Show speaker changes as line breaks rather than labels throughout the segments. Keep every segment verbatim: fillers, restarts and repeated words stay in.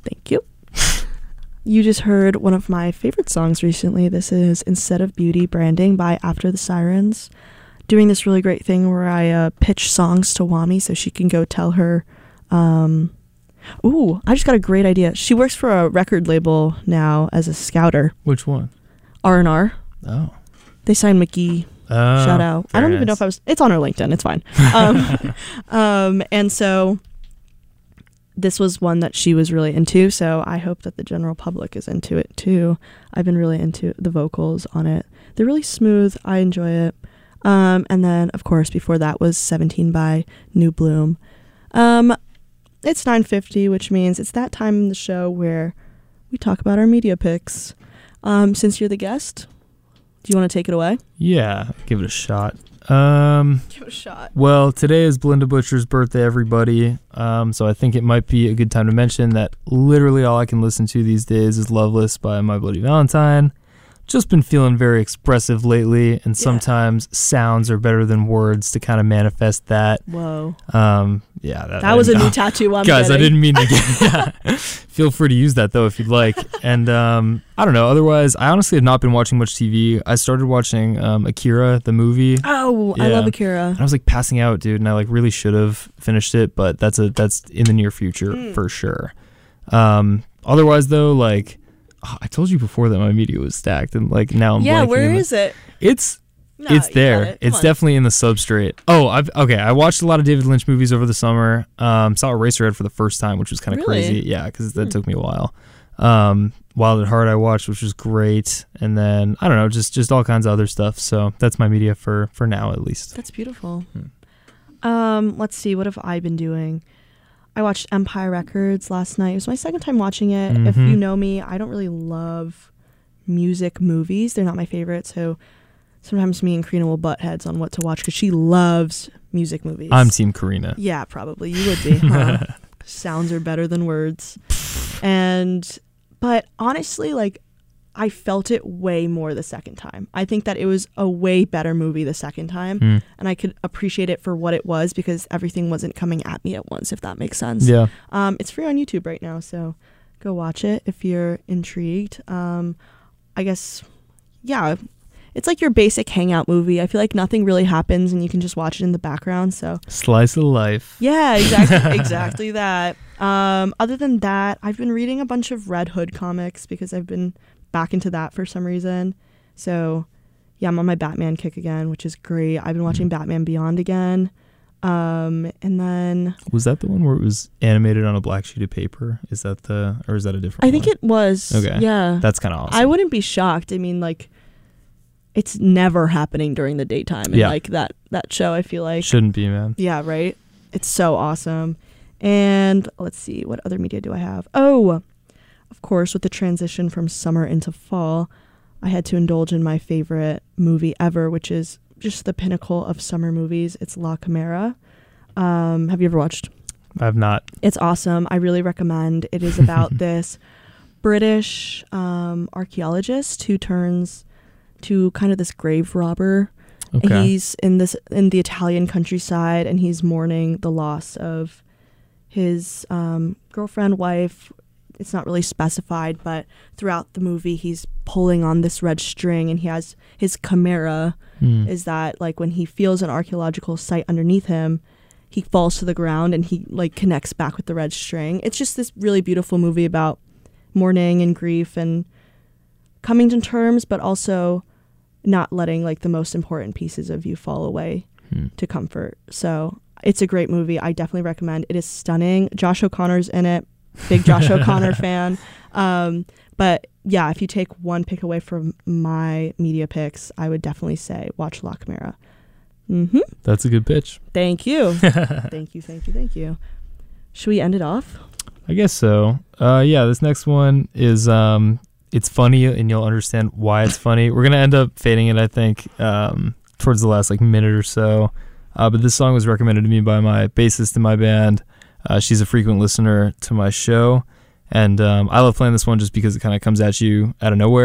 Thank you. You just heard one of my favorite songs recently. This is Instead of Beauty Branding by After the Sirens. Doing this really great thing where I uh, pitch songs to Wami so she can go tell her. Um, ooh, I just got a great idea. She works for a record label now as a scouter.
Which one?
R and R.
Oh.
They signed McGee.
Oh,
Shout out. I don't nice. even know if I was... It's on her LinkedIn. It's fine. Um, um, and so this was one that she was really into, so I hope that the general public is into it too. I've been really into the vocals on it. They're really smooth. I enjoy it. Um, and then, of course, before that was seventeen by New Bloom. Um, it's nine fifty, which means it's that time in the show where we talk about our media picks. Um, since you're the guest, do you want to take it away?
Yeah, give it a shot. Um,
give it a shot.
Well, today is Belinda Butcher's birthday, everybody. Um, so I think it might be a good time to mention that literally all I can listen to these days is Loveless by My Bloody Valentine. Just been feeling very expressive lately, and yeah. sometimes sounds are better than words to kind of manifest that.
Whoa.
Um, yeah. That,
that was a new tattoo I'm
Guys,
getting.
I didn't mean to get yeah. Feel free to use that, though, if you'd like. And um, I don't know. Otherwise, I honestly have not been watching much T V. I started watching um, Akira, the movie.
Oh,
yeah.
I love Akira.
And I was like passing out, dude, and I like really should have finished it, but that's a that's in the near future mm. for sure. Um, otherwise, though, like... Oh, I told you before that my media was stacked, and like now I'm
yeah.
blanking.
Where
the,
is it?
It's
no,
it's there.
It.
It's
on.
definitely in the substrate. Oh, I've okay. I watched a lot of David Lynch movies over the summer. Um, saw Eraserhead for the first time, which was kind of
really?
crazy. Yeah, because that
hmm.
took me a while. Um, Wild at Heart I watched, which was great, and then I don't know, just just all kinds of other stuff. So that's my media for for now, at least.
That's beautiful.
Hmm.
Um, let's see. What have I been doing? I watched Empire Records last night. It was my second time watching it.
Mm-hmm.
If you know me, I don't really love music movies. They're not my favorite. So sometimes me and Karina will butt heads on what to watch because she loves music movies.
I'm Team Karina.
Yeah, probably. You would be, huh? Sounds are better than words. And, but honestly, like, I felt it way more the second time. I think that it was a way better movie the second time.
Mm.
And I could appreciate it for what it was because everything wasn't coming at me at once, if that makes sense.
Yeah.
Um, it's free on YouTube right now, so go watch it if you're intrigued. Um, I guess, yeah, it's like your basic hangout movie. I feel like nothing really happens and you can just watch it in the background. So
Slice of life.
Yeah, exactly, exactly that. Um, other than that, I've been reading a bunch of Red Hood comics because I've been back into that for some reason. So yeah, I'm on my Batman kick again, which is great. I've been watching Batman Beyond again. Um, and then
was that the one where it was animated on a black sheet of paper? Is that the, or is that a different
I
one?
think it was.
Okay.
Yeah.
That's kind of awesome.
I wouldn't be shocked. I mean, like, it's never happening during the daytime in
yeah.
like that, that show, I feel like.
Shouldn't be, man.
Yeah, right? It's so awesome. And let's see, what other media do I have? Oh, of course, with the transition from summer into fall, I had to indulge in my favorite movie ever, which is just the pinnacle of summer movies. It's La Chimera. Um, have you ever watched?
I've not.
It's awesome. I really recommend. It is about this British um, archaeologist who turns to kind of this grave robber.
Okay.
He's in this in the Italian countryside, and he's mourning the loss of his um, girlfriend, wife. It's not really specified, but throughout the movie, he's pulling on this red string, and he has his chimera.
Mm.
Is that like when he feels an archaeological site underneath him, he falls to the ground and he like connects back with the red string. It's just this really beautiful movie about mourning and grief and coming to terms, but also not letting like the most important pieces of you fall away
mm.
to comfort. So it's a great movie. I definitely recommend. It is stunning. Josh O'Connor's in it. Big Josh O'Connor fan. Um, but yeah, if you take one pick away from my media picks, I would definitely say watch La Chimera. Mm-hmm.
That's a good pitch.
Thank you. thank you, thank you, thank you. Should we end it off?
I guess so. Uh, yeah, this next one is, um, it's funny and you'll understand why it's funny. We're going to end up fading it, I think, um, towards the last like minute or so. Uh, but this song was recommended to me by my bassist in my band. Uh, she's a frequent listener to my show, and um, I love playing this one just because it kind of comes at you out of nowhere.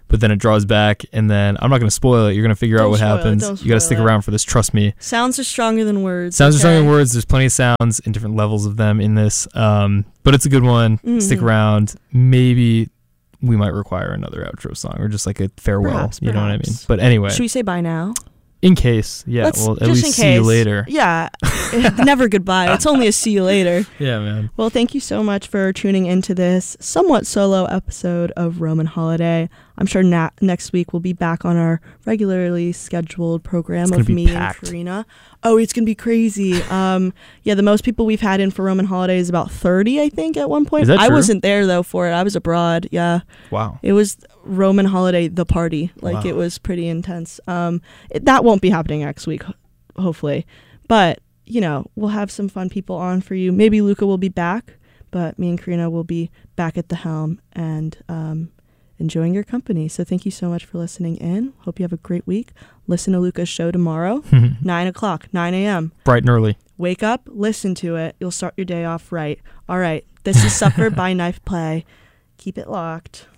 but then it draws back, and then I'm not going to spoil it. You're going to figure
Don't
out what
spoil it,
happens.
don't
You got to
spoil
stick
it.
around for this. Trust me.
Sounds are stronger than words.
Sounds are stronger
okay?
than words. There's plenty of sounds and different levels of them in this, um, but it's a good one.
Mhm.
Stick around. Maybe we might require another outro song or just like a farewell.
Perhaps,
you know what I mean?
perhaps.
But anyway,
Should we say bye now?
in case, yeah,
Let's-
well, at
just
least
in
see you
case.
later.
Yeah. Never goodbye. It's only a see you later.
Yeah, man.
Well, thank you so much for tuning into this somewhat solo episode of Roman Holiday. I'm sure na- next week we'll be back on our regularly scheduled program
It's gonna
of
be
me
packed.
and Karina. Oh, it's going to be crazy. Um, yeah, the most people we've had in for Roman Holiday is about thirty, I think, at one point.
Is that
I
true?
wasn't there, though, for it. I was abroad. Yeah.
Wow.
It was Roman Holiday, the party. Like,
Wow.
it was pretty intense. Um, it, that won't be happening next week, ho- hopefully. But, you know, we'll have some fun people on for you. Maybe Luca will be back, but me and Karina will be back at the helm and um, enjoying your company. So thank you so much for listening in. Hope you have a great week. Listen to Luca's show tomorrow, nine o'clock, nine a.m.
Bright and early.
Wake up, listen to it. You'll start your day off right. All right. This is Supper by Knife Play. Keep it locked.